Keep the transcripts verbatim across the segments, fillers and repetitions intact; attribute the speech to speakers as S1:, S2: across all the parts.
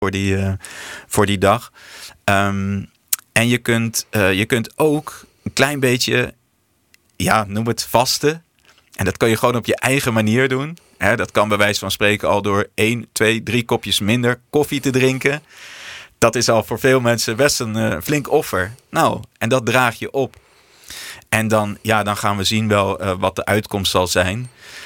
S1: voor die, uh, voor die dag. Um, en je kunt, uh, je kunt ook een klein beetje, ja, noem het vasten. En dat kan je gewoon op je eigen manier doen. Hè, dat kan bij wijze van spreken al door één, twee, drie kopjes minder koffie te drinken. Dat is al voor veel mensen best een uh, flink offer. Nou, en dat draag je op. En dan, ja, dan gaan we zien wel uh, wat de uitkomst zal zijn.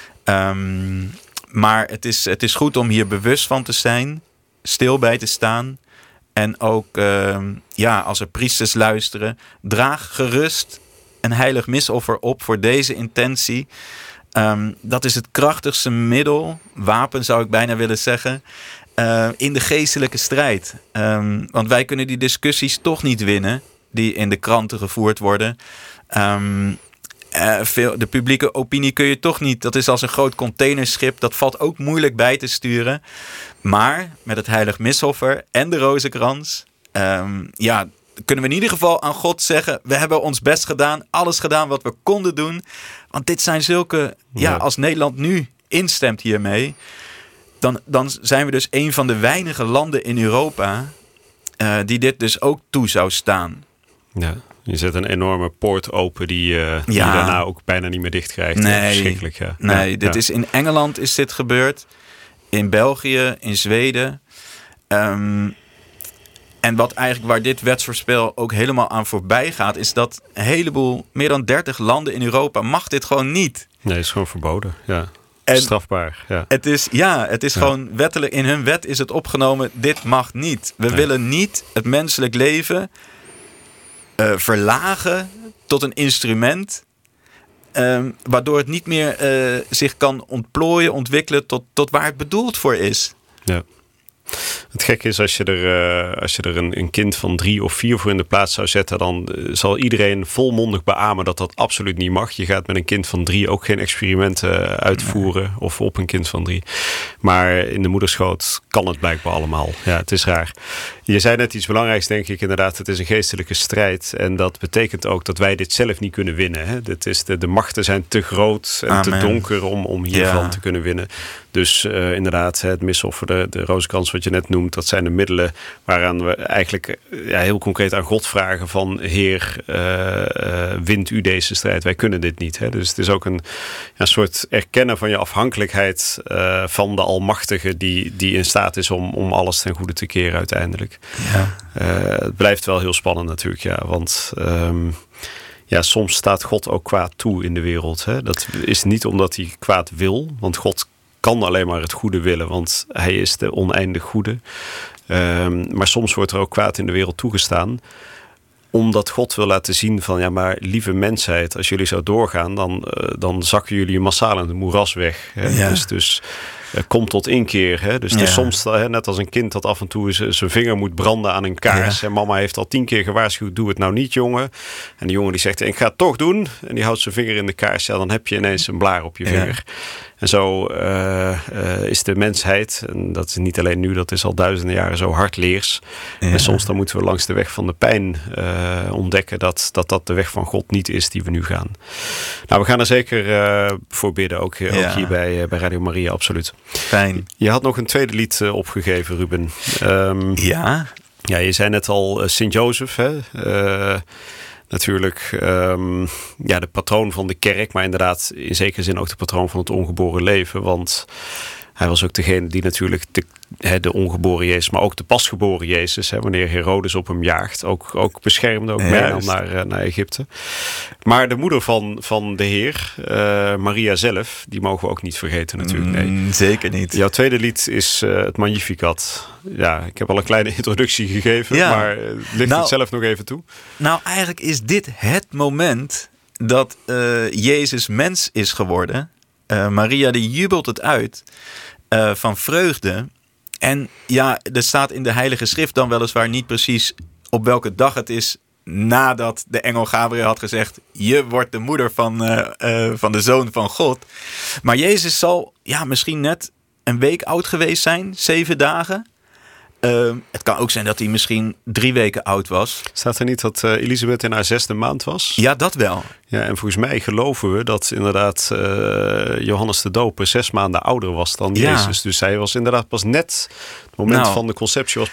S1: Um, maar het is, het is goed om hier bewust van te zijn. Stil bij te staan. En ook, uh, ja, als er priesters luisteren, draag gerust een heilig misoffer op voor deze intentie. Um, dat is het krachtigste middel, wapen zou ik bijna willen zeggen, uh, in de geestelijke strijd. Um, want wij kunnen die discussies toch niet winnen, die in de kranten gevoerd worden. Um, uh, veel, de publieke opinie kun je toch niet. Dat is als een groot containerschip. Dat valt ook moeilijk bij te sturen. Maar met het heilig misoffer en de rozenkrans, um, ja, kunnen we in ieder geval aan God zeggen, we hebben ons best gedaan, alles gedaan wat we konden doen. Want dit zijn zulke, ja, ja als Nederland nu instemt hiermee, dan, dan zijn we dus een van de weinige landen in Europa uh, die dit dus ook toe zou staan.
S2: Ja, je zet een enorme poort open die, uh, die ja. je daarna ook bijna niet meer dicht krijgt.
S1: Nee,
S2: verschrikkelijk, ja.
S1: Nee,
S2: ja,
S1: dit
S2: ja.
S1: is in Engeland is dit gebeurd, in België, in Zweden. Um, En wat eigenlijk waar dit wetsvoorspel ook helemaal aan voorbij gaat, is dat een heleboel, meer dan dertig landen in Europa mag dit gewoon niet.
S2: Nee, het is gewoon verboden. Ja.
S1: En
S2: strafbaar. Ja.
S1: Het is, ja, het is
S2: ja.
S1: gewoon wettelijk, in hun wet is het opgenomen, dit mag niet. We nee. willen niet het menselijk leven uh, verlagen tot een instrument, um, waardoor het niet meer uh, zich kan ontplooien, ontwikkelen tot, tot waar het bedoeld voor is.
S2: Ja. Het gekke is, als je er, uh, als je er een, een kind van drie of vier voor in de plaats zou zetten, dan uh, zal iedereen volmondig beamen dat dat absoluut niet mag. Je gaat met een kind van drie ook geen experimenten uitvoeren nee. of op een kind van drie. Maar in de moederschoot kan het blijkbaar allemaal. Ja, het is raar. Je zei net iets belangrijks, denk ik inderdaad. Het is een geestelijke strijd. En dat betekent ook dat wij dit zelf niet kunnen winnen. Hè? Dit is de, de machten zijn te groot en Amen. te donker om, om hiervan ja. te kunnen winnen. Dus uh, inderdaad, het misoffer, de, de rozenkrans wat je net noemt, dat zijn de middelen waaraan we eigenlijk ja, heel concreet aan God vragen van Heer, uh, uh, wint u deze strijd? Wij kunnen dit niet. Hè? Dus het is ook een ja, soort erkennen van je afhankelijkheid uh, van de Almachtige die, die in staat is om, om alles ten goede te keren uiteindelijk. Ja. Uh, het blijft wel heel spannend natuurlijk, ja, want um, ja, soms staat God ook kwaad toe in de wereld. Hè? Dat is niet omdat hij kwaad wil, want God kan alleen maar het goede willen, want hij is de oneindig goede. Um, maar soms wordt er ook kwaad in de wereld toegestaan, omdat God wil laten zien van, ja, maar lieve mensheid, als jullie zo doorgaan, dan, uh, dan zakken jullie massaal in het moeras weg. Hè? Ja. Dus, dus uh, kom tot inkeer. Hè? Dus, ja. dus soms, uh, net als een kind dat af en toe zijn vinger moet branden aan een kaars. Ja. En mama heeft al tien keer gewaarschuwd, doe het nou niet, jongen. En die jongen die zegt, ik ga het toch doen. En die houdt zijn vinger in de kaars. Ja, dan heb je ineens een blaar op je vinger. Ja. En zo uh, uh, is de mensheid, en dat is niet alleen nu, dat is al duizenden jaren zo hardleers. Ja. En soms dan moeten we langs de weg van de pijn uh, ontdekken dat, dat dat de weg van God niet is die we nu gaan. Nou, we gaan er zeker uh, voor bidden, ook, ja. ook hier bij, uh, bij Radio Maria, absoluut.
S1: Fijn.
S2: Je had nog een tweede lied uh, opgegeven, Ruben. Um,
S1: ja.
S2: Ja, je zei net al uh, Sint-Jozef, hè? Uh, Natuurlijk um, ja, de patroon van de kerk, maar inderdaad in zekere zin ook de patroon van het ongeboren leven. Want hij was ook degene die natuurlijk de, he, de ongeboren Jezus, maar ook de pasgeboren Jezus, he, wanneer Herodes op hem jaagt, ook, ook beschermde, ook meenam naar, naar Egypte. Maar de moeder van, van de Heer, uh, Maria zelf, die mogen we ook niet vergeten natuurlijk. Nee.
S1: Mm, zeker niet.
S2: Jouw tweede lied is uh, het Magnificat. Ja, ik heb al een kleine introductie gegeven, ja. maar uh, ligt nou, het zelf nog even toe?
S1: Nou, eigenlijk is dit het moment dat uh, Jezus mens is geworden. Uh, Maria die jubelt het uit uh, van vreugde. En ja, er staat in de Heilige Schrift dan weliswaar niet precies op welke dag het is nadat de engel Gabriel had gezegd, je wordt de moeder van, uh, uh, van de Zoon van God. Maar Jezus zal ja, misschien net een week oud geweest zijn, zeven dagen. Uh, het kan ook zijn dat hij misschien drie weken oud was.
S2: Staat er niet dat uh, Elisabeth in haar zesde maand was?
S1: Ja, dat wel.
S2: Ja, en volgens mij geloven we dat inderdaad uh, Johannes de Doper zes maanden ouder was dan
S1: ja.
S2: Jezus. Dus hij was inderdaad pas net, het moment nou, van de conceptie was